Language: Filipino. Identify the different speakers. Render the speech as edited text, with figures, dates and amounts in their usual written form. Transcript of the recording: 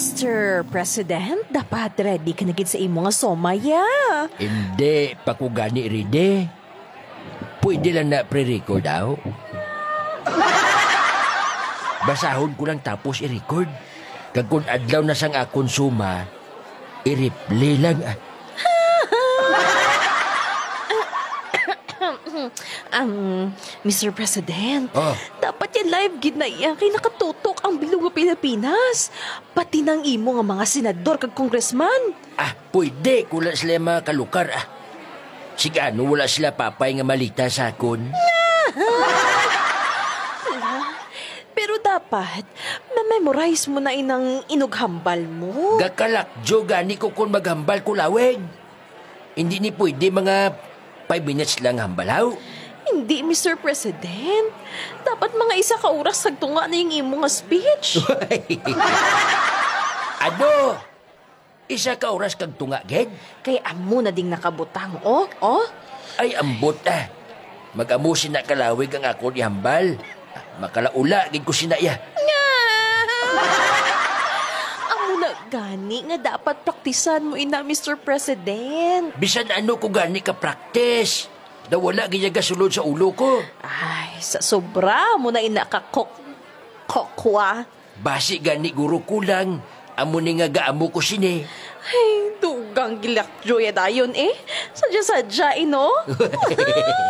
Speaker 1: Mr. President, dapat ready ka na gid sa imo nga somaya.
Speaker 2: Hindi, pa ko gani ready. Pwede lang na pre-record daw. Basahon ko lang tapos i-record. Kag kung adlaw na sang akong suma, i-replay lang.
Speaker 1: Mr. President,
Speaker 2: Oh.
Speaker 1: dapat yan live gid na iya kay nakatutok ang bilog nga Pilipinas. Pati ng imo nga mga senador kag congressman.
Speaker 2: Pwede kung wala sila mga kalukar. Sigano wala sila papay nga malita sa akon.
Speaker 1: Pero dapat, ma-memorize mo na inang inughambal mo.
Speaker 2: Gakalakjo gani ko kung maghambal ko laweg. Hindi ni pwede mga 5 minutes lang hambalaw.
Speaker 1: Hindi, Mr. President. Dapat mga 1 oras sagtunga na yung imo nga speech.
Speaker 2: Ano? 1 oras kag tunga, ged?
Speaker 1: Kay amo na ding nakabutang, oh.
Speaker 2: Ay, ambot Mag-amo sina kalawig ang ako ni hambal. Makalaula, gid ko sinaya.
Speaker 1: Amo na gani nga dapat praktisan mo ina, Mr. President.
Speaker 2: Bisan ano ko gani ka practice. Wala ginyaga sulod sa ulo ko.
Speaker 1: Ay, sa sobra mo na ina kokwa.
Speaker 2: Basi gani guro kulang. Amo ni nga gaamo ko sini.
Speaker 1: Ay, dugang gilakjoy dayon eh. Sadya-sadya, ino.